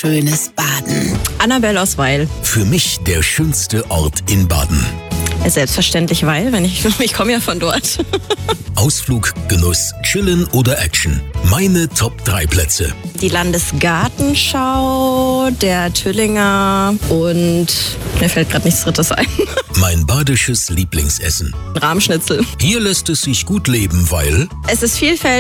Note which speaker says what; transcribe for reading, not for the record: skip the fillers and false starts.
Speaker 1: schönes Baden?
Speaker 2: Annabelle aus Weil.
Speaker 3: Für mich der schönste Ort in Baden.
Speaker 2: Selbstverständlich Weil, ich komme ja von dort.
Speaker 3: Ausflug, Genuss, Chillen oder Action. Meine Top 3 Plätze.
Speaker 2: Die Landesgartenschau, der Tüllinger und mir fällt gerade nichts Drittes ein.
Speaker 3: Mein badisches Lieblingsessen.
Speaker 2: Rahmschnitzel.
Speaker 3: Hier lässt es sich gut leben, weil
Speaker 2: Es ist vielfältig.